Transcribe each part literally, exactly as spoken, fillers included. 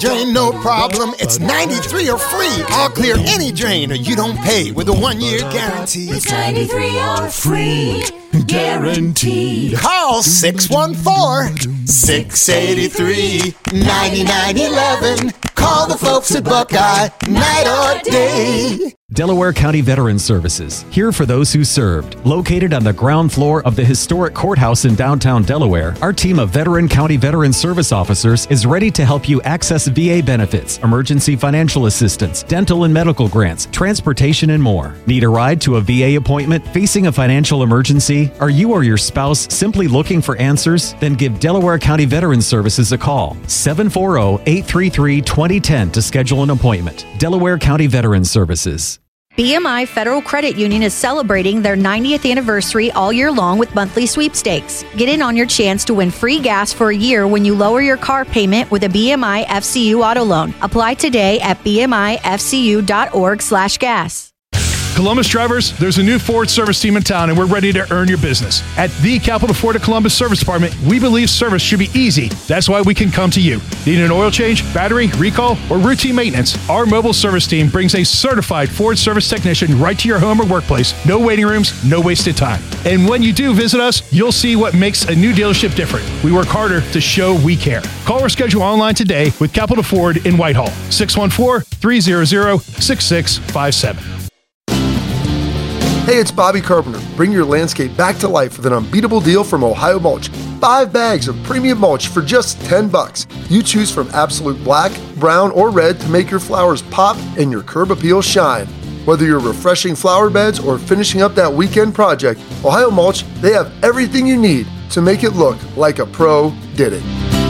drain, no problem. It's ninety-three or free. I'll clear any drain or you don't pay with a one-year guarantee. It's ninety-three or free. Guaranteed. Call six one four, six eight three, nine nine one one. Call the folks at Buckeye, night or day. Delaware County Veterans Services, here for those who served. Located on the ground floor of the historic courthouse in downtown Delaware, our team of veteran county veteran service officers is ready to help you access V A benefits, emergency financial assistance, dental and medical grants, transportation, and more. Need a ride to a V A appointment? Facing a financial emergency? Are you or your spouse simply looking for answers? Then give Delaware County Veterans Services a call. seven four zero, eight three three, two zero one zero to schedule an appointment. Delaware County Veterans Services. B M I Federal Credit Union is celebrating their ninetieth anniversary all year long with monthly sweepstakes. Get in on your chance to win free gas for a year when you lower your car payment with a B M I F C U auto loan. Apply today at b m i f c u dot org slash gas. Columbus drivers, there's a new Ford service team in town, and we're ready to earn your business. At the Capital Ford of Columbus Service Department, we believe service should be easy. That's why we can come to you. Need an oil change, battery, recall, or routine maintenance? Our mobile service team brings a certified Ford service technician right to your home or workplace. No waiting rooms, no wasted time. And when you do visit us, you'll see what makes a new dealership different. We work harder to show we care. Call or schedule online today with Capital Ford in Whitehall. six one four, three hundred, six six five seven. Hey, it's Bobby Carpenter. Bring your landscape back to life with an unbeatable deal from Ohio Mulch. Five bags of premium mulch for just ten bucks. You choose from absolute black, brown, or red to make your flowers pop and your curb appeal shine. Whether you're refreshing flower beds or finishing up that weekend project, Ohio Mulch, they have everything you need to make it look like a pro did it.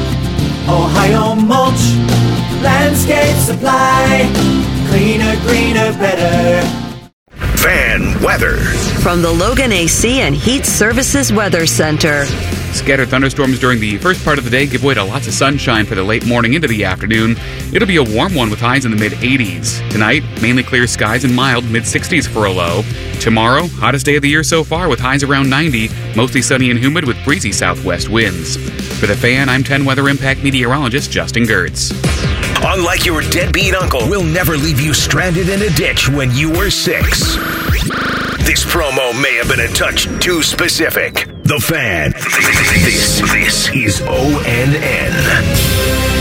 Ohio Mulch, landscape supply, cleaner, greener, better. Fan weather from the Logan A C and Heat Services Weather Center. Scattered thunderstorms during the first part of the day give way to lots of sunshine for the late morning into the afternoon. It'll be a warm one with highs in the mid eighties. Tonight, mainly clear skies and mild mid sixties for a low. Tomorrow, hottest day of the year so far with highs around ninety, mostly sunny and humid with breezy southwest winds. For the Fan, I'm ten Weather Impact meteorologist Justin Gertz. Unlike your deadbeat uncle, we'll never leave you stranded in a ditch when you were six. This promo may have been a touch too specific. The Fan. This, this is O N N.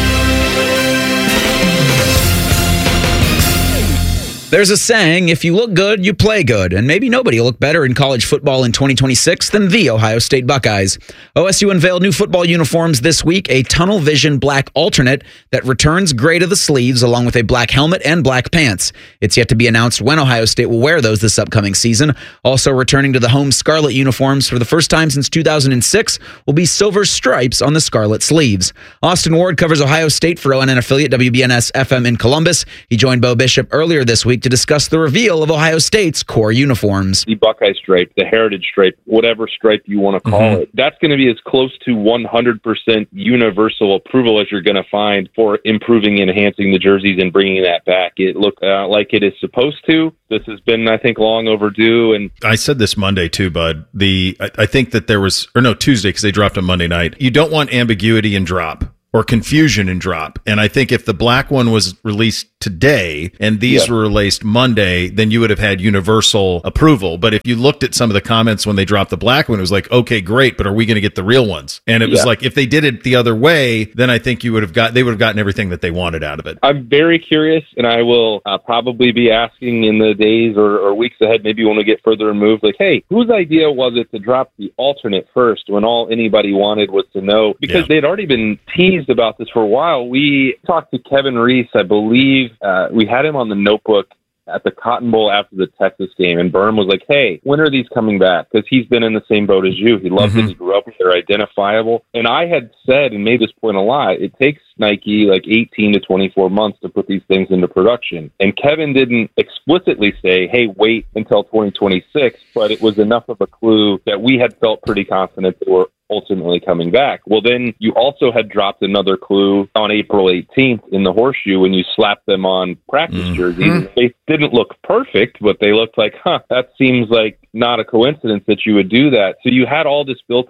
There's a saying, if you look good, you play good. And maybe nobody will look better in college football in twenty twenty-six than the Ohio State Buckeyes. O S U unveiled new football uniforms this week, a tunnel vision black alternate that returns gray to the sleeves along with a black helmet and black pants. It's yet to be announced when Ohio State will wear those this upcoming season. Also returning to the home scarlet uniforms for the first time since two thousand six will be silver stripes on the scarlet sleeves. Austin Ward covers Ohio State for O N N affiliate W B N S F M in Columbus. He joined Bo Bishop earlier this week to discuss the reveal of Ohio State's core uniforms. The Buckeye stripe, the heritage stripe, whatever stripe you want to call mm-hmm. it, that's going to be as close to one hundred percent universal approval as you're going to find for improving and enhancing the jerseys and bringing that back. It looked uh, like it is supposed to. This has been, I think, long overdue. And I said this Monday too, Bud. The I, I think that there was, or no, Tuesday, because they dropped on Monday night. You don't want ambiguity in drop or confusion in drop. And I think if the black one was released today and these yeah. were released Monday, then you would have had universal approval. But if you looked at some of the comments when they dropped the black one, it was like, okay, great, but are we going to get the real ones? And it was yeah. like, if they did it the other way, then I think you would have got, they would have gotten everything that they wanted out of it. I'm very curious, and I will uh, probably be asking in the days or, or weeks ahead, maybe when we get further removed, like, hey, whose idea was it to drop the alternate first when all anybody wanted was to know? Because yeah. they'd already been teased about this for a while. We talked to Kevin Reese, I believe. Uh, we had him on the Notebook at the Cotton Bowl after the Texas game, and Berm was like, hey, when are these coming back? Because he's been in the same boat as you. He loves mm-hmm. it. He grew up with it. They're identifiable. And I had said and made this point a lot, it takes Nike like eighteen to twenty-four months to put these things into production. And Kevin didn't explicitly say, hey, wait until twenty twenty-six, but it was enough of a clue that we had felt pretty confident that we're ultimately coming back. Well, then you also had dropped another clue on April eighteenth in the Horseshoe when you slapped them on practice mm-hmm. jerseys. They didn't look perfect, but they looked like, huh, that seems like not a coincidence that you would do that. So you had all this built up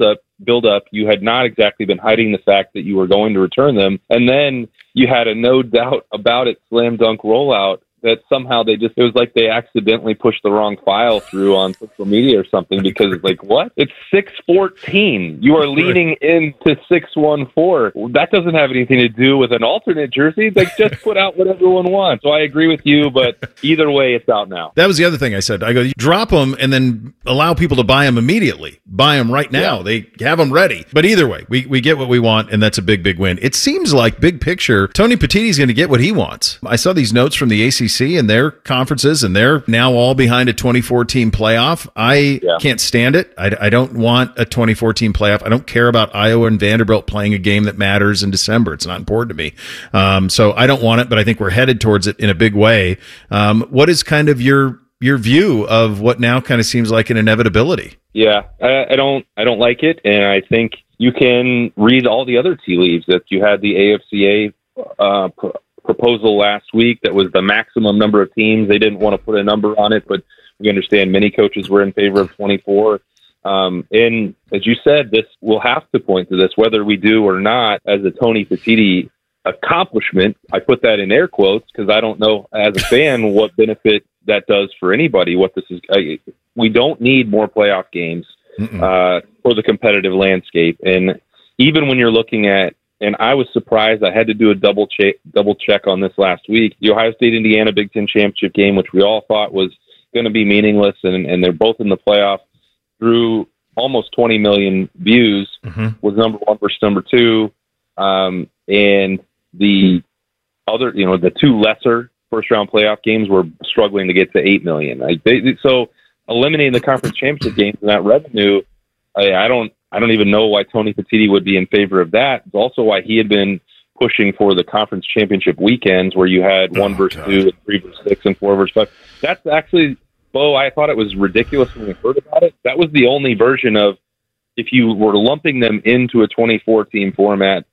buildup. You had not exactly been hiding the fact that you were going to return them. And then you had a no doubt about it slam dunk rollout that somehow they just, it was like they accidentally pushed the wrong file through on social media or something, because it's like, what? It's six fourteen. You are leaning into six one four. That doesn't have anything to do with an alternate jersey. They just put out what everyone wants. So I agree with you, but either way, it's out now. That was the other thing I said. I go, you drop them and then allow people to buy them immediately. Buy them right now. Yeah. They have them ready. But either way, we, we get what we want, and that's a big, big win. It seems like big picture, Tony Petitti's going to get what he wants. I saw these notes from the A C C and their conferences, and they're now all behind a twenty-four team playoff. I yeah. can't stand it. I, I don't want a twenty-four team playoff. I don't care about Iowa and Vanderbilt playing a game that matters in December. It's not important to me. Um, so I don't want it, but I think we're headed towards it in a big way. Um, what is kind of your your view of what now kind of seems like an inevitability? Yeah, I, I don't I don't like it, and I think you can read all the other tea leaves that you had the A F C A uh, pro- proposal last week that was the maximum number of teams. They didn't want to put a number on it, but we understand many coaches were in favor of twenty-four. Um, and as you said, this will have to point to this, whether we do or not, as a Tony Petitti accomplishment. I put that in air quotes because I don't know as a fan what benefit that does for anybody. What this is, I, we don't need more playoff games uh, for the competitive landscape. And even when you're looking at, and I was surprised, I had to do a double check, double check on this last week. The Ohio State Indiana Big Ten championship game, which we all thought was going to be meaningless, and, and they're both in the playoff, drew almost twenty million views, mm-hmm. was number one versus number two. Um, and the other, you know, the two lesser first round playoff games were struggling to get to eight million. Like they, so eliminating the conference championship games and that revenue, I, I don't, I don't even know why Tony Petitti would be in favor of that. It's also why he had been pushing for the conference championship weekends where you had one oh, versus God. two, and three versus six, and four versus five. That's actually, Bo, I thought it was ridiculous when we heard about it. That was the only version of, if you were lumping them into a twenty-four team format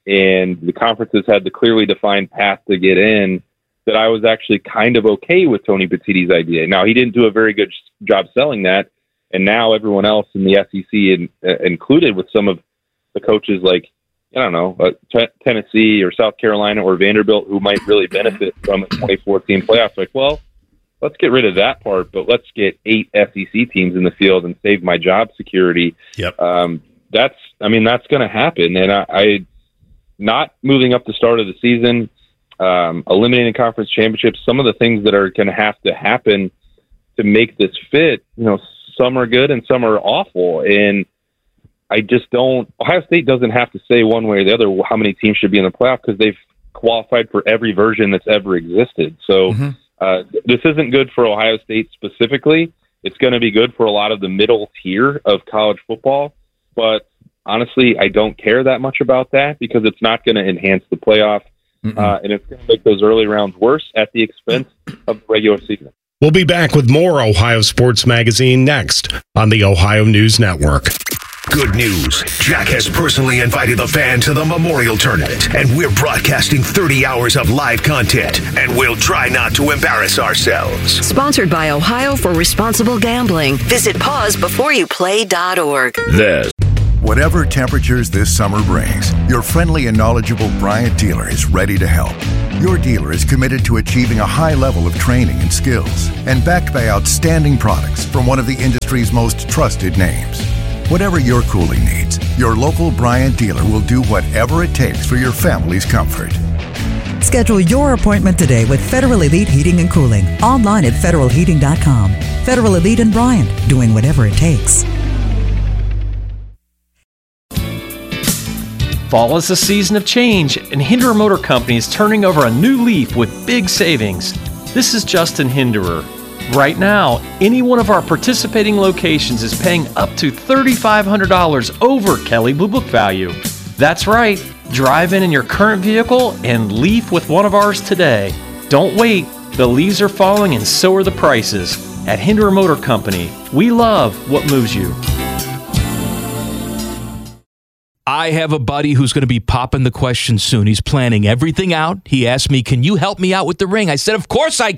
and the conferences had the clearly defined path to get in, that I was actually kind of okay with Tony Petitti's idea. Now, he didn't do a very good job selling that. And now everyone else in the S E C, in, uh, included with some of the coaches like, I don't know, uh, t- Tennessee or South Carolina or Vanderbilt, who might really benefit from a twenty-four team playoff. Like, well, let's get rid of that part, but let's get eight S E C teams in the field and save my job security. Yep. Um, that's, I mean, that's going to happen. And I, I, not moving up the start of the season, um, eliminating conference championships, some of the things that are going to have to happen to make this fit, you know, some are good and some are awful. And I just don't, Ohio State doesn't have to say one way or the other how many teams should be in the playoff, because they've qualified for every version that's ever existed. So mm-hmm. uh, this isn't good for Ohio State specifically. It's going to be good for a lot of the middle tier of college football. But honestly, I don't care that much about that, because it's not going to enhance the playoff. Uh, and it's going to make those early rounds worse at the expense of the regular season. We'll be back with more Ohio Sports Magazine next on the Ohio News Network. Good news. Jack has personally invited the fan to the Memorial Tournament, and we're broadcasting thirty hours of live content, and we'll try not to embarrass ourselves. Sponsored by Ohio for Responsible Gambling. Visit pause before you play dot org. This. Whatever temperatures this summer brings, your friendly and knowledgeable Bryant dealer is ready to help. Your dealer is committed to achieving a high level of training and skills, and backed by outstanding products from one of the industry's most trusted names. Whatever your cooling needs, your local Bryant dealer will do whatever it takes for your family's comfort. Schedule your appointment today with Federal Elite Heating and Cooling, online at federal heating dot com. Federal Elite and Bryant, doing whatever it takes. Fall is a season of change, and Hinderer Motor Company is turning over a new leaf with big savings. This is Justin Hinderer. Right now, any one of our participating locations is paying up to three thousand five hundred dollars over Kelley Blue Book value. That's right. Drive in in your current vehicle and leaf with one of ours today. Don't wait. The leaves are falling and so are the prices. At Hinderer Motor Company, we love what moves you. I have a buddy who's going to be popping the question soon. He's planning everything out. He asked me, can you help me out with the ring? I said, of course I can.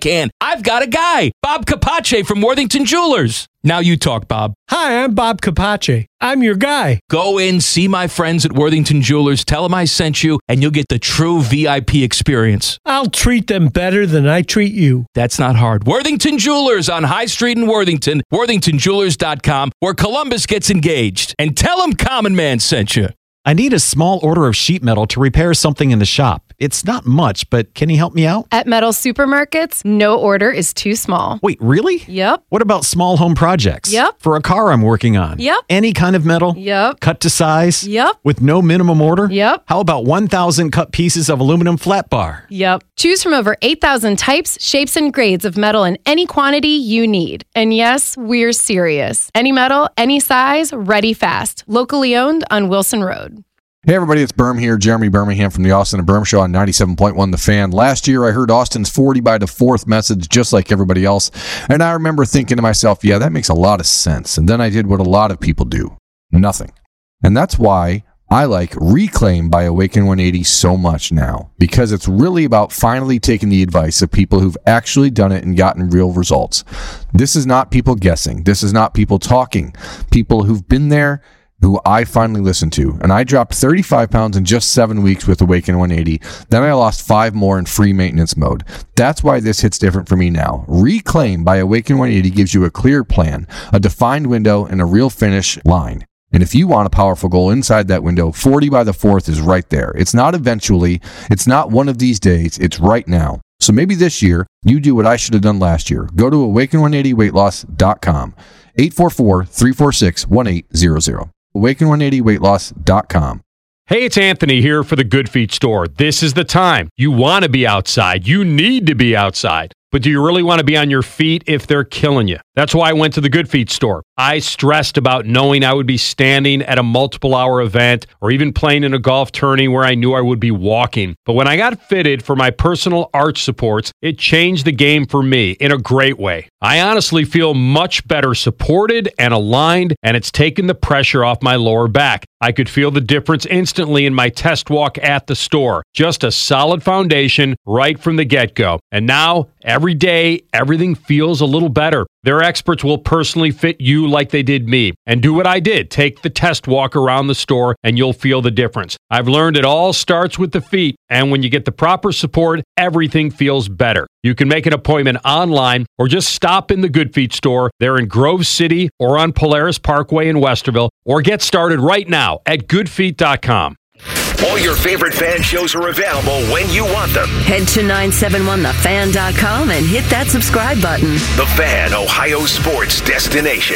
I've got a guy, Bob Capace from Worthington Jewelers. Now you talk, Bob. Hi, I'm Bob Capace. I'm your guy. Go in, see my friends at Worthington Jewelers, tell them I sent you, and you'll get the true V I P experience. I'll treat them better than I treat you. That's not hard. Worthington Jewelers on High Street in Worthington, worthington jewelers dot com, where Columbus gets engaged. And tell them Common Man sent you. I need a small order of sheet metal to repair something in the shop. It's not much, but can you help me out? At Metal Supermarkets, no order is too small. Wait, really? Yep. What about small home projects? Yep. For a car I'm working on? Yep. Any kind of metal? Yep. Cut to size? Yep. With no minimum order? Yep. How about one thousand cut pieces of aluminum flat bar? Yep. Choose from over eight thousand types, shapes, and grades of metal in any quantity you need. And yes, we're serious. Any metal, any size, ready fast. Locally owned on Wilson Road. Hey everybody, it's Berm here, Jeremy Birmingham from the Austin and Berm Show on ninety-seven point one The Fan. Last year I heard Austin's forty by the fourth message just like everybody else, and I remember thinking to myself, yeah, that makes a lot of sense. And then I did what a lot of people do, nothing. And that's why I like Reclaim by Awaken one eighty so much now, because it's really about finally taking the advice of people who've actually done it and gotten real results. This is not people guessing. This is not people talking. People who've been there, who I finally listened to. And I dropped thirty-five pounds in just seven weeks with Awaken one eighty. Then I lost five more in free maintenance mode. That's why this hits different for me now. Reclaim by Awaken one eighty gives you a clear plan, a defined window, and a real finish line. And if you want a powerful goal inside that window, forty by the fourth is right there. It's not eventually. It's not one of these days. It's right now. So maybe this year, you do what I should have done last year. Go to awaken one eighty weight loss dot com. eight four four, three four six, one eight zero zero. awaken one eighty weight loss dot com. Hey, it's Anthony here for the Good Feet store. This is the time. You want to be outside. You need to be outside. But do you really want to be on your feet if they're killing you? That's why I went to the Good Feet store. I stressed about knowing I would be standing at a multiple hour event or even playing in a golf tourney where I knew I would be walking. But when I got fitted for my personal arch supports, it changed the game for me in a great way. I honestly feel much better supported and aligned, and it's taken the pressure off my lower back. I could feel the difference instantly in my test walk at the store. Just a solid foundation right from the get-go. And now, every day, everything feels a little better. Their experts will personally fit you like they did me. And do what I did. Take the test walk around the store and you'll feel the difference. I've learned it all starts with the feet. And when you get the proper support, everything feels better. You can make an appointment online or just stop in the Good Feet store. They're in Grove City or on Polaris Parkway in Westerville. Or get started right now at good feet dot com. All your favorite fan shows are available when you want them. Head to nine seven one the fan dot com and hit that subscribe button. The Fan, Ohio sports destination.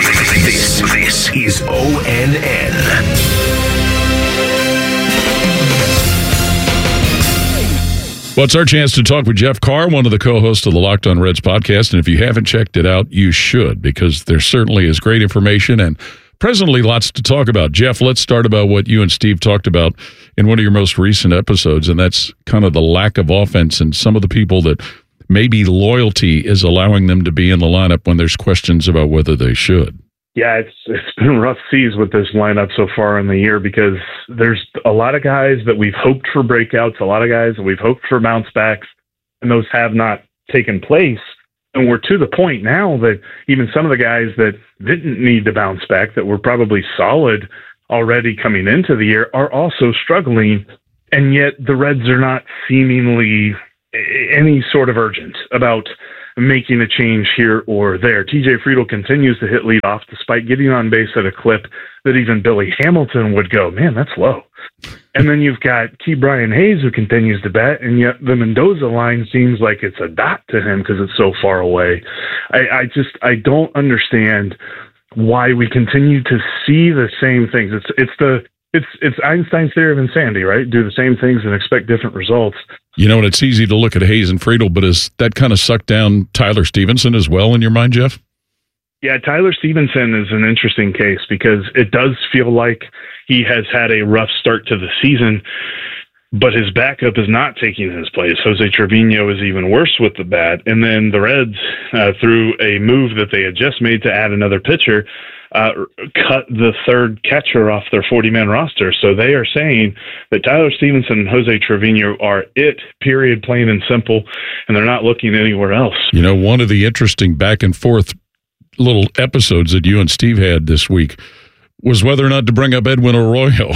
This, this is O N N. Well, it's our chance to talk with Jeff Carr, one of the co-hosts of the Locked on Reds podcast. And if you haven't checked it out, you should, because there certainly is great information and presently lots to talk about. Jeff, let's start about what you and Steve talked about in one of your most recent episodes, and that's kind of the lack of offense and some of the people that maybe loyalty is allowing them to be in the lineup when there's questions about whether they should. Yeah, it's it's been rough seas with this lineup so far in the year because there's a lot of guys that we've hoped for breakouts, a lot of guys that we've hoped for bounce backs, and those have not taken place. And we're to the point now that even some of the guys that didn't need to bounce back, that were probably solid already coming into the year, are also struggling. And yet the Reds are not seemingly any sort of urgent about making a change here or there. T J Friedl continues to hit leadoff despite getting on base at a clip that even Billy Hamilton would go, man, that's low. And then you've got Key Brian Hayes who continues to bat, and yet the Mendoza line seems like it's a dot to him because it's so far away. I, I just, I don't understand why we continue to see the same things. It's, it's the, it's, it's Einstein's theory of insanity, right? Do the same things and expect different results. You know, and it's easy to look at Hayes and Friedl, but is that kind of sucked down Tyler Stevenson as well in your mind, Jeff? Yeah, Tyler Stevenson is an interesting case because it does feel like he has had a rough start to the season, but his backup is not taking his place. Jose Trevino is even worse with the bat. And then the Reds, uh, through a move that they had just made to add another pitcher, uh, cut the third catcher off their forty-man roster. So they are saying that Tyler Stevenson and Jose Trevino are it, period, plain and simple, and they're not looking anywhere else. You know, one of the interesting back and forth little episodes that you and Steve had this week was whether or not to bring up Edwin Arroyo.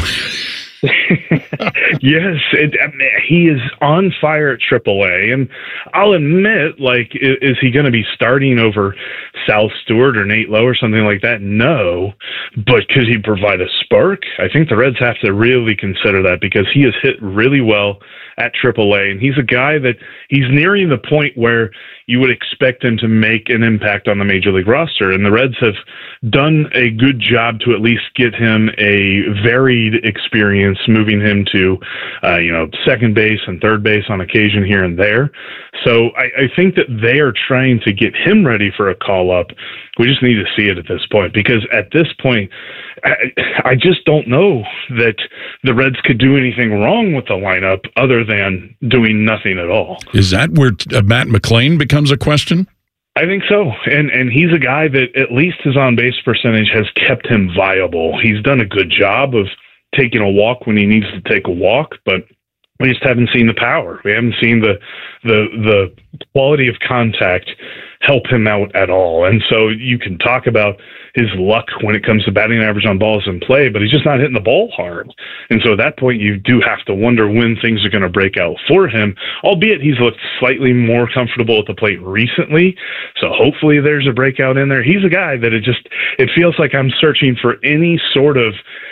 Yes, it, I mean, he is on fire at triple A, and I'll admit, like, is, is he going to be starting over Sal Stewart or Nate Lowe or something like that? No, but could he provide a spark? I think the Reds have to really consider that because he has hit really well at triple A, and he's a guy that he's nearing the point where you would expect him to make an impact on the Major League roster, and the Reds have done a good job to at least get him a varied experience, moving him to, uh, you know, second base and third base on occasion here and there. So I, I think that they are trying to get him ready for a call-up. We just need to see it at this point, because at this point, I, I just don't know that the Reds could do anything wrong with the lineup other than doing nothing at all. Is that where uh, Matt McLain becomes a question? I think so. And and he's a guy that at least his on-base percentage has kept him viable. He's done a good job of taking a walk when he needs to take a walk, but we just haven't seen the power. We haven't seen the the the quality of contact help him out at all. And so you can talk about his luck when it comes to batting average on balls in play, but he's just not hitting the ball hard. And so at that point, you do have to wonder when things are going to break out for him, albeit he's looked slightly more comfortable at the plate recently. So hopefully there's a breakout in there. He's a guy that it just, it feels like I'm searching for any sort of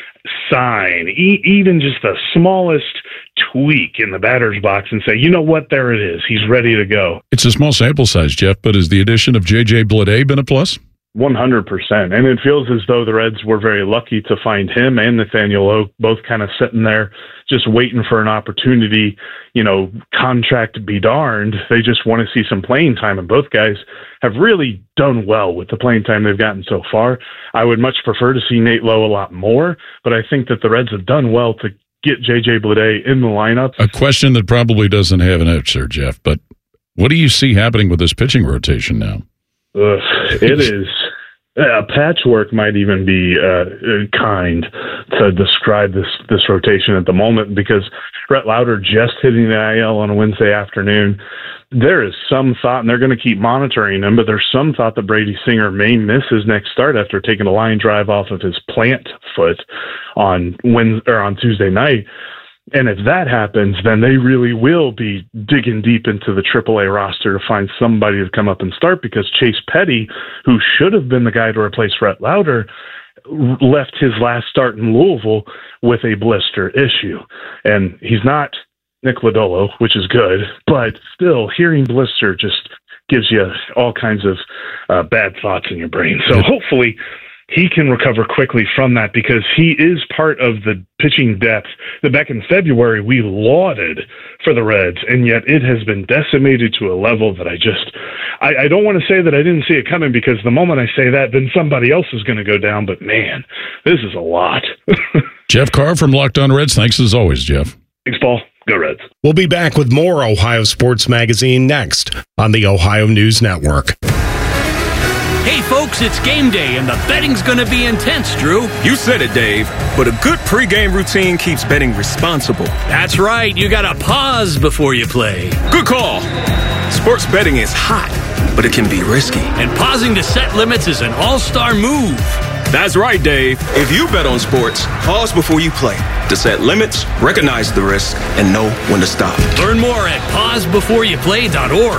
sign, e- even just the smallest tweak in the batter's box, and say, you know what, there it is. He's ready to go. It's a small sample size, Jeff, but has the addition of J J Bleday been a plus? one hundred percent. And it feels as though the Reds were very lucky to find him and Nathaniel Oak both kind of sitting there just waiting for an opportunity, you know, contract be darned. They just want to see some playing time, and both guys have really done well with the playing time they've gotten so far. I would much prefer to see Nate Lowe a lot more, but I think that the Reds have done well to get J J Bleday in the lineup. A question that probably doesn't have an answer, Jeff, but what do you see happening with this pitching rotation now? Ugh, it is uh, patchwork might even be uh, kind to describe this this rotation at the moment, because Rhett Lauder just hitting the I L on a Wednesday afternoon. There is some thought, and they're going to keep monitoring him, but there's some thought that Brady Singer may miss his next start after taking a line drive off of his plant foot on Wednesday or on Tuesday night. And if that happens, then they really will be digging deep into the triple A roster to find somebody to come up and start, because Chase Petty, who should have been the guy to replace Rhett Lauder, left his last start in Louisville with a blister issue. And he's not Nick Lodolo, which is good, but still, hearing blister just gives you all kinds of uh, bad thoughts in your brain. So hopefully he can recover quickly from that, because he is part of the pitching depth that back in February we lauded for the Reds, and yet it has been decimated to a level that I just, I, I don't want to say that I didn't see it coming, because the moment I say that, then somebody else is going to go down, but man, this is a lot. Jeff Carr from Locked On Reds, thanks as always, Jeff. Thanks, Paul. Go Reds. We'll be back with more Ohio Sports Magazine next on the Ohio News Network. Hey, folks, it's game day, and the betting's going to be intense, Drew. You said it, Dave, but a good pregame routine keeps betting responsible. That's right. You got to pause before you play. Good call. Sports betting is hot, but it can be risky. And pausing to set limits is an all-star move. That's right, Dave. If you bet on sports, pause before you play to set limits, recognize the risk, and know when to stop. Learn more at pause before you play dot org.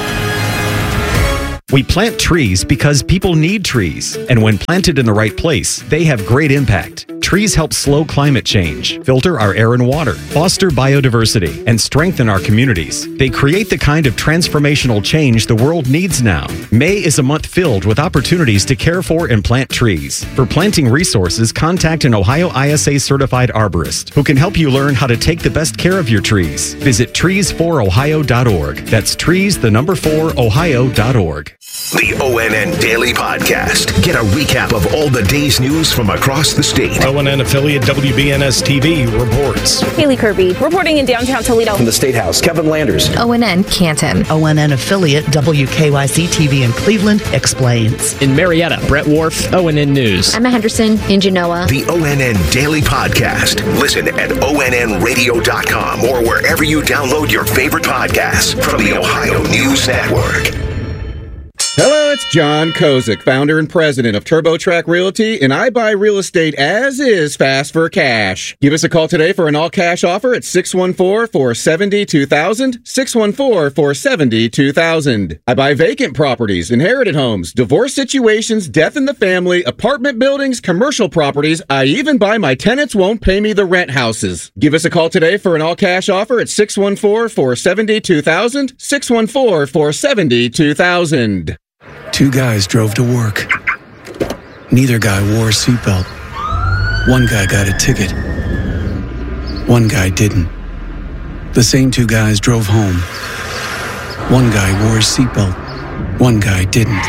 We plant trees because people need trees, and when planted in the right place, they have great impact. Trees help slow climate change, filter our air and water, foster biodiversity, and strengthen our communities. They create the kind of transformational change the world needs now. May is a month filled with opportunities to care for and plant trees. For planting resources, contact an Ohio I S A certified arborist who can help you learn how to take the best care of your trees. Visit trees for ohio dot org. That's trees, the number four, ohio dot org. The O N N Daily Podcast. Get a recap of all the day's news from across the state. O N N affiliate W B N S T V reports. Haley Kirby reporting in downtown Toledo. From the State House, Kevin Landers. O N N Canton. O N N affiliate W K Y C T V in Cleveland explains. In Marietta, Brett Wharf, O N N News. Emma Henderson in Genoa. The O N N Daily Podcast. Listen at O N N radio dot com or wherever you download your favorite podcasts from the Ohio News Network. Hello, it's John Kozik, founder and president of TurboTrack Realty, and I buy real estate as is fast for cash. Give us a call today for an all-cash offer at six one four, four seven zero, two thousand, six one four, four seven zero, two thousand. I buy vacant properties, inherited homes, divorce situations, death in the family, apartment buildings, commercial properties. I even buy my tenants won't pay me the rent houses. Give us a call today for an all-cash offer at six one four, four seven zero, two thousand, six one four, four seven zero, two thousand. Two guys drove to work. Neither guy wore a seatbelt. One guy got a ticket. One guy didn't. The same two guys drove home. One guy wore a seatbelt. One guy didn't.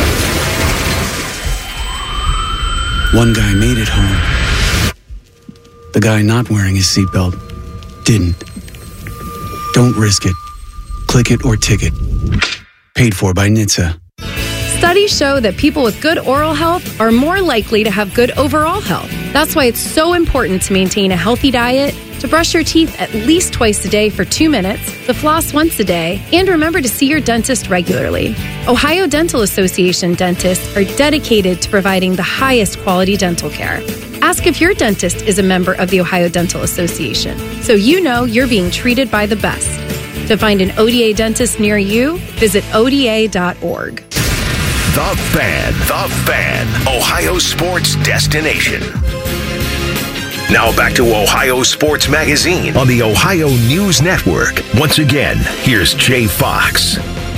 One guy made it home. The guy not wearing his seatbelt didn't. Don't risk it. Click it or ticket. Paid for by N H T S A. Studies show that people with good oral health are more likely to have good overall health. That's why it's so important to maintain a healthy diet, to brush your teeth at least twice a day for two minutes, to floss once a day, and remember to see your dentist regularly. Ohio Dental Association dentists are dedicated to providing the highest quality dental care. Ask if your dentist is a member of the Ohio Dental Association, so you know you're being treated by the best. To find an O D A dentist near you, visit O D A dot org. The Fan, The Fan, Ohio sports destination. Now back to Ohio Sports Magazine on the Ohio News Network. Once again, here's Jay Fox.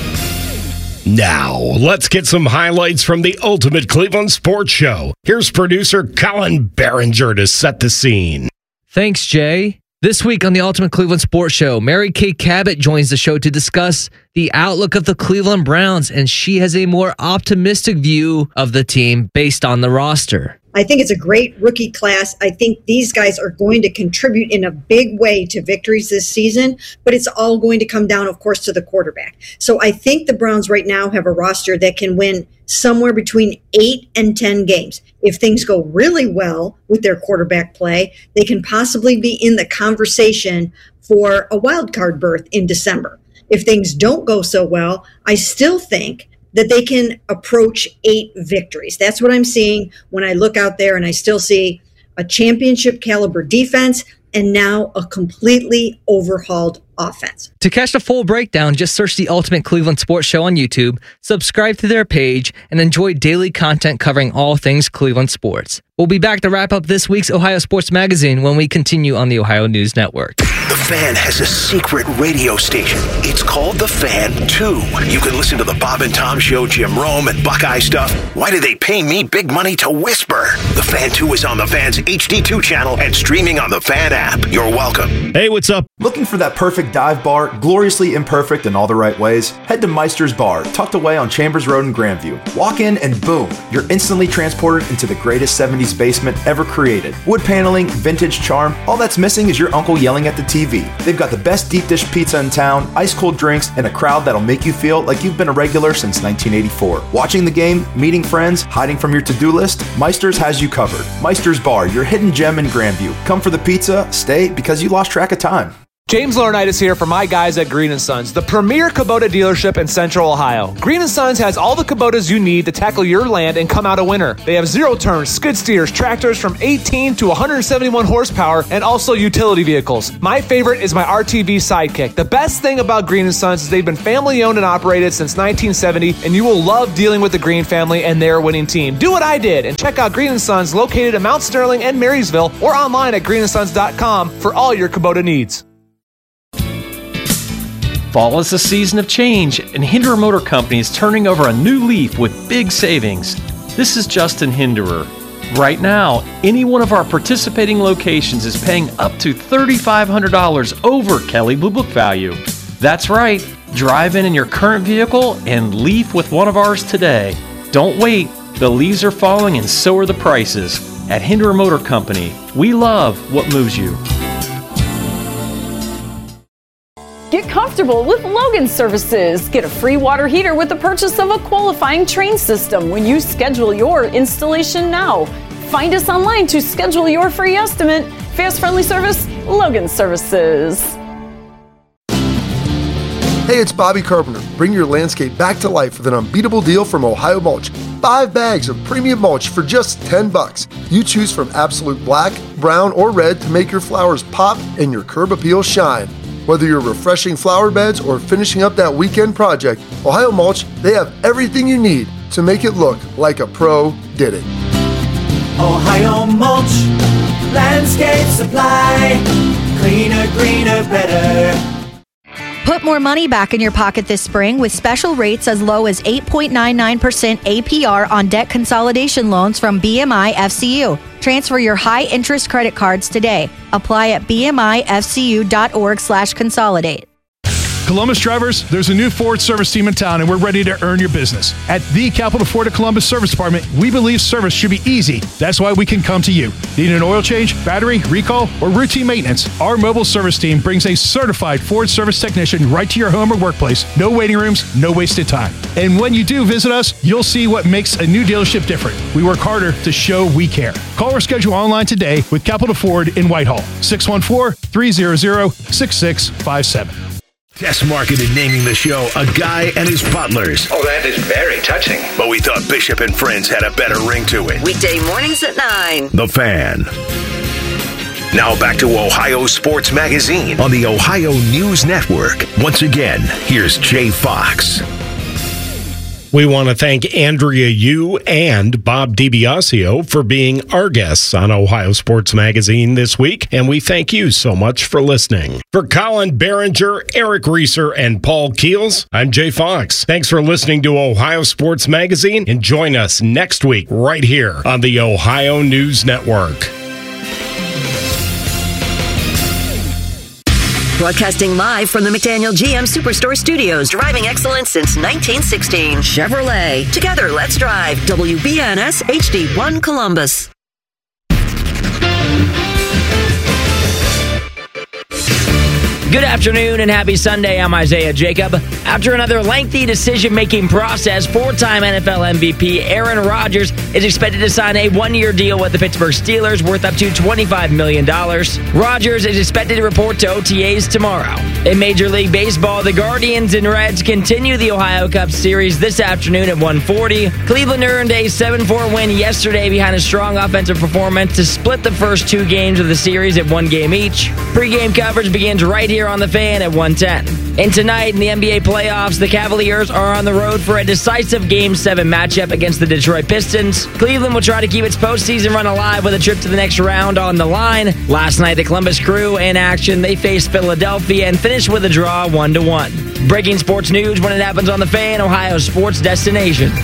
Now, let's get some highlights from the Ultimate Cleveland Sports Show. Here's producer Colin Behringer to set the scene. Thanks, Jay. This week on the Ultimate Cleveland Sports Show, Mary Kay Cabot joins the show to discuss the outlook of the Cleveland Browns, and she has a more optimistic view of the team based on the roster. I think it's a great rookie class. I think these guys are going to contribute in a big way to victories this season, but it's all going to come down, of course, to the quarterback. So I think the Browns right now have a roster that can win somewhere between eight and ten games. If things go really well with their quarterback play, they can possibly be in the conversation for a wild card berth in December. If things don't go so well, I still think that they can approach eight victories. That's what I'm seeing when I look out there, and I still see a championship caliber defense and now a completely overhauled offense. To catch the full breakdown, just search the Ultimate Cleveland Sports Show on YouTube, subscribe to their page, and enjoy daily content covering all things Cleveland sports. We'll be back to wrap up this week's Ohio Sports Magazine when we continue on the Ohio News Network. The Fan has a secret radio station. It's called The Fan two. You can listen to the Bob and Tom Show, Jim Rome, and Buckeye stuff. Why do they pay me big money to whisper? The Fan two is on the Fan's H D two channel and streaming on the Fan app. You're welcome. Hey, what's up? Looking for that perfect dive bar, gloriously imperfect in all the right ways? Head to Meister's Bar, tucked away on Chambers Road in Grandview. Walk in and boom, you're instantly transported into the greatest seventies basement ever created. Wood paneling, vintage charm, all that's missing is your uncle yelling at the T V. They've got the best deep dish pizza in town, ice cold drinks, and a crowd that'll make you feel like you've been a regular since nineteen eighty-four. Watching the game, meeting friends, hiding from your to-do list, Meister's has you covered. Meister's Bar, your hidden gem in Grandview. Come for the pizza, stay because you lost track of time. James Laurinaitis here for my guys at Green and Sons, the premier Kubota dealership in Central Ohio. Green and Sons has all the Kubotas you need to tackle your land and come out a winner. They have zero-turn skid steers, tractors from eighteen to one hundred seventy-one horsepower, and also utility vehicles. My favorite is my R T V Sidekick. The best thing about Green and Sons is they've been family-owned and operated since nineteen seventy, and you will love dealing with the Green family and their winning team. Do what I did and check out Green and Sons located in Mount Sterling and Marysville or online at green and sons dot com for all your Kubota needs. Fall is a season of change, and Hinderer Motor Company is turning over a new leaf with big savings. This is Justin Hinderer. Right now, any one of our participating locations is paying up to three thousand five hundred dollars over Kelley Blue Book value. That's right, Drive in in your current vehicle and leave with one of ours today. Don't wait. The leaves are falling and so are the prices. At Hinderer Motor Company, we love what moves you. Get comfortable with Logan Services. Get a free water heater with the purchase of a qualifying Trane system when you schedule your installation now. Find us online to schedule your free estimate. Fast, friendly service, Logan Services. Hey, it's Bobby Carpenter. Bring your landscape back to life with an unbeatable deal from Ohio Mulch. Five bags of premium mulch for just ten bucks. You choose from absolute black, brown, or red to make your flowers pop and your curb appeal shine. Whether you're refreshing flower beds or finishing up that weekend project, Ohio Mulch, they have everything you need to make it look like a pro did it. Ohio Mulch, landscape supply, cleaner, greener, better. Put more money back in your pocket this spring with special rates as low as eight point nine nine percent A P R on debt consolidation loans from B M I F C U. Transfer your high-interest credit cards today. Apply at bmifcu.org slash consolidate. Columbus drivers, there's a new Ford service team in town, and we're ready to earn your business. At the Capital Ford of Columbus Service Department, we believe service should be easy. That's why we can come to you. Need an oil change, battery, recall, or routine maintenance? Our mobile service team brings a certified Ford service technician right to your home or workplace. No waiting rooms, no wasted time. And when you do visit us, you'll see what makes a new dealership different. We work harder to show we care. Call or schedule online today with Capital Ford in Whitehall. six one four, three hundred, six six five seven. Test marketed naming the show A Guy and His Butlers. Oh, that is very touching. But we thought Bishop and Friends had a better ring to it. Weekday mornings at nine. The Fan. Now back to Ohio Sports Magazine on the Ohio News Network. Once again, here's Jay Fox. We want to thank Andrea Yu and Bob DiBiasio for being our guests on Ohio Sports Magazine this week, and we thank you so much for listening. For Colin Behringer, Eric Reeser, and Paul Keels, I'm Jay Fox. Thanks for listening to Ohio Sports Magazine, and join us next week right here on the Ohio News Network. Broadcasting live from the McDaniel G M Superstore Studios. Driving excellence since nineteen sixteen. Chevrolet. Together, let's drive. W B N S H D one Columbus. Good afternoon and happy Sunday. I'm Isaiah Jacob. After another lengthy decision-making process, four-time N F L M V P Aaron Rodgers is expected to sign a one-year deal with the Pittsburgh Steelers worth up to twenty-five million dollars. Rodgers is expected to report to O T As tomorrow. In Major League Baseball, the Guardians and Reds continue the Ohio Cup Series this afternoon at one forty. Cleveland earned a seven four win yesterday behind a strong offensive performance to split the first two games of the series at one game each. Pre-game coverage begins right here on The Fan at one ten. And tonight in the N B A playoffs, the Cavaliers are on the road for a decisive Game seven matchup against the Detroit Pistons. Cleveland will try to keep its postseason run alive with a trip to the next round on the line. Last night, the Columbus Crew in action. They faced Philadelphia and finished with a draw one to one. Breaking sports news when it happens on The Fan, Ohio sports destination.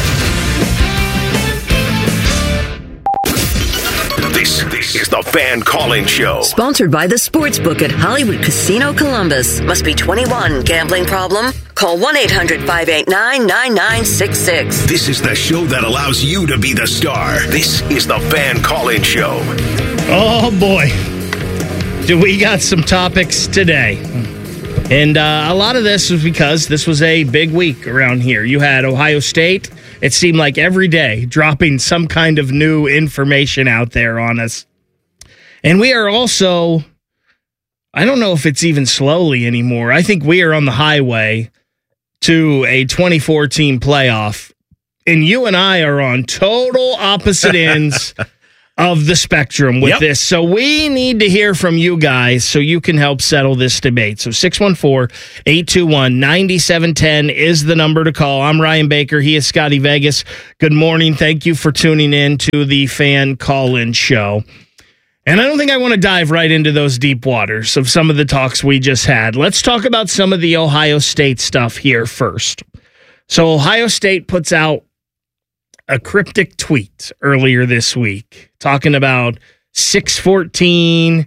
This, this is the Fan Call-In Show. Sponsored by the Sportsbook at Hollywood Casino Columbus. Must be twenty-one. Gambling problem? Call one eight hundred, five eight nine, nine nine six six. This is the show that allows you to be the star. This is the Fan Call-In Show. Oh, boy. Do we got some topics today. And uh, a lot of this was because this was a big week around here. You had Ohio State. It seemed like every day dropping some kind of new information out there on us. And we are also, I don't know if it's even slowly anymore. I think we are on the highway to a twenty-four team playoff. And you and I are on total opposite ends of the spectrum with yep. this. So we need to hear from you guys so you can help settle this debate. So six one four, eight two one, nine seven one zero is the number to call. I'm Ryan Baker. He is Scotty Vegas. Good morning. Thank you for tuning in to the Fan Call-In Show. And I don't think I want to dive right into those deep waters of some of the talks we just had. Let's talk about some of the Ohio State stuff here first. So Ohio State puts out a cryptic tweet earlier this week talking about six fourteen,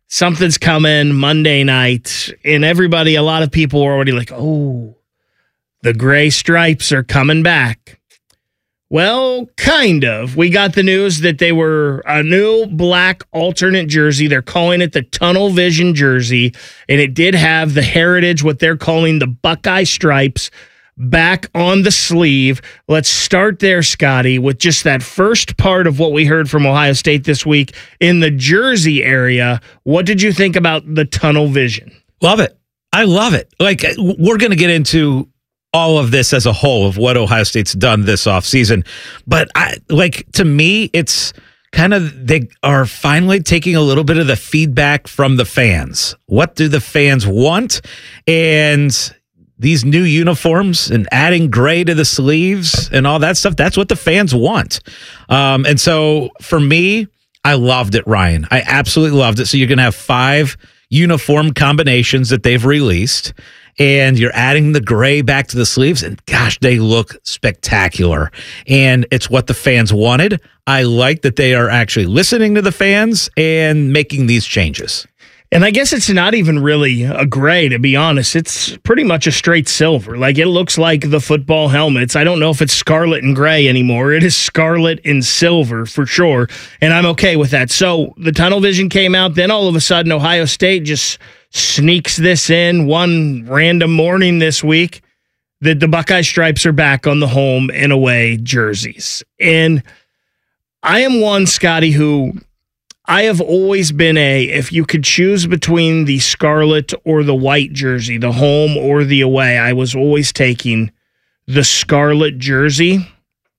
something's coming Monday night, and everybody, a lot of people were already like, oh, the gray stripes are coming back. Well, kind of. We got the news that they were a new black alternate jersey. They're calling it the Tunnel Vision jersey, and it did have the heritage, what they're calling the Buckeye stripes, back on the sleeve. Let's start there, Scotty, with just that first part of what we heard from Ohio State this week in the jersey area. What did you think about the Tunnel Vision? Love it. I love it. Like, we're going to get into all of this as a whole of what Ohio State's done this offseason. But I like to me, it's kind of they are finally taking a little bit of the feedback from the fans. What do the fans want? And these new uniforms and adding gray to the sleeves and all that stuff, that's what the fans want. Um, and so for me, I loved it, Ryan. I absolutely loved it. So you're going to have five uniform combinations that they've released, and you're adding the gray back to the sleeves, and gosh, they look spectacular. And it's what the fans wanted. I like that they are actually listening to the fans and making these changes. And I guess it's not even really a gray, to be honest. It's pretty much a straight silver. Like, it looks like the football helmets. I don't know if it's scarlet and gray anymore. It is scarlet and silver for sure, and I'm okay with that. So the Tunnel Vision came out. Then all of a sudden, Ohio State just sneaks this in one random morning this week that the Buckeye stripes are back on the home and away jerseys. And I am one, Scotty, who I have always been a, if you could choose between the scarlet or the white jersey, the home or the away, I was always taking the scarlet jersey.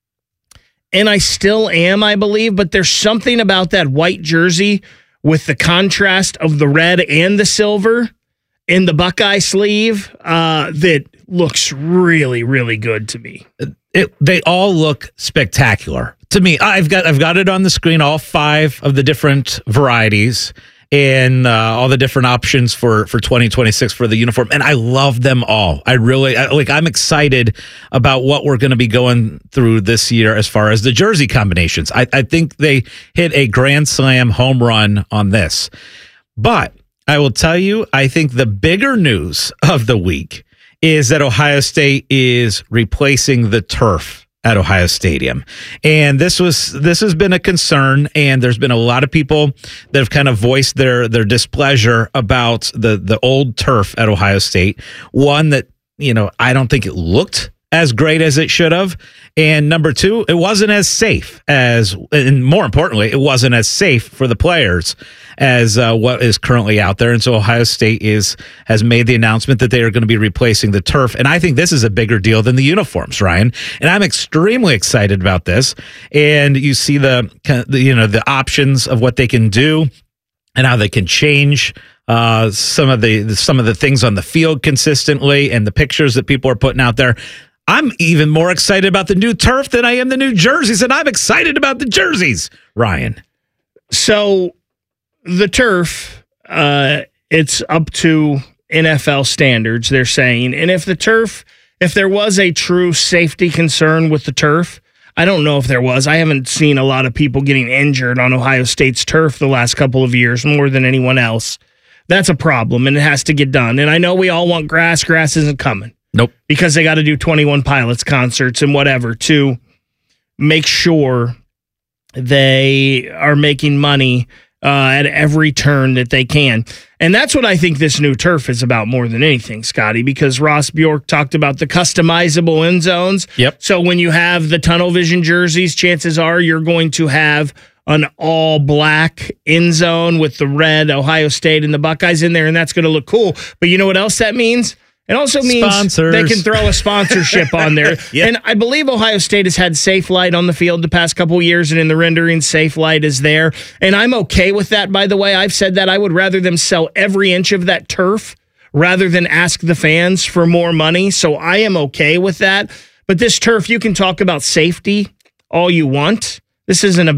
And I still am, I believe, but there's something about that white jersey with the contrast of the red and the silver in the Buckeye sleeve uh, that looks really, really good to me. It, they all look spectacular to me. I've got I've got it on the screen, all five of the different varieties and uh, all the different options for for twenty twenty-six for the uniform, and I love them all. I really I, like. I'm excited about what we're going to be going through this year as far as the jersey combinations. I, I think they hit a grand slam home run on this, but I will tell you, I think the bigger news of the week is that Ohio State is replacing the turf at Ohio Stadium. And this was this has been a concern, and there's been a lot of people that have kind of voiced their their displeasure about the the old turf at Ohio State. One, that, you know, I don't think it looked as great as it should have. And number two, it wasn't as safe as, and more importantly, it wasn't as safe for the players as uh, what is currently out there. And so Ohio State is has made the announcement that they are going to be replacing the turf. And I think this is a bigger deal than the uniforms, Ryan. And I'm extremely excited about this. And you see the, the you know, the options of what they can do and how they can change uh, some of the some of the things on the field consistently, and the pictures that people are putting out there. I'm even more excited about the new turf than I am the new jerseys, and I'm excited about the jerseys, Ryan. So the turf, uh, it's up to N F L standards, they're saying. And if the turf, if there was a true safety concern with the turf, I don't know if there was. I haven't seen a lot of people getting injured on Ohio State's turf the last couple of years, more than anyone else. That's a problem, and it has to get done. And I know we all want grass. Grass isn't coming. Nope. Because they got to do twenty-one Pilots concerts and whatever to make sure they are making money uh, at every turn that they can. And that's what I think this new turf is about more than anything, Scotty, because Ross Bjork talked about the customizable end zones. Yep. So when you have the Tunnel Vision jerseys, chances are you're going to have an all-black end zone with the red Ohio State and the Buckeyes in there, and that's going to look cool. But you know what else that means? It also means Sponsors. They can throw a sponsorship on there. Yeah. And I believe Ohio State has had Safe Light on the field the past couple of years, and in the rendering, Safe Light is there. And I'm okay with that, by the way. I've said that. I would rather them sell every inch of that turf rather than ask the fans for more money. So I am okay with that. But this turf, you can talk about safety all you want. This isn't about